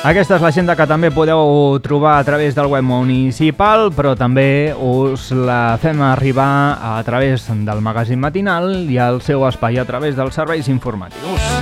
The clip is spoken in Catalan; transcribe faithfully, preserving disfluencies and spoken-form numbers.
Aquesta és l'agenda que també podeu trobar a través del web municipal, però també us la fem arribar a través del magazín matinal i al seu espai a través dels serveis informatius.